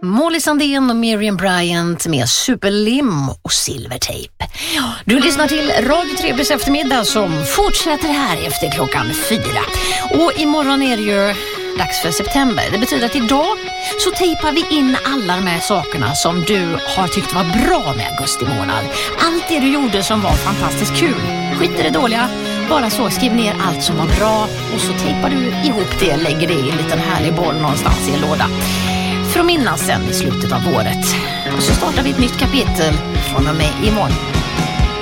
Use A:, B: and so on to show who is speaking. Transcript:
A: Molly Sandén och Miriam Bryant med Superlim och Silvertejp. Du lyssnar till Radio Trebys eftermiddag som fortsätter här efter klockan 4. Och imorgon är det ju dags för september. Det betyder att idag så tejpar vi in alla de här sakerna som du har tyckt var bra med augusti månad. Allt det du gjorde som var fantastiskt kul. Skit i det dåliga. Bara så, skriv ner allt som var bra och så tejpar du ihop det, lägger det i en liten härlig boll någonstans i en låda. För att minnas sen i slutet av året. Och så startar vi ett nytt kapitel från och med imorgon.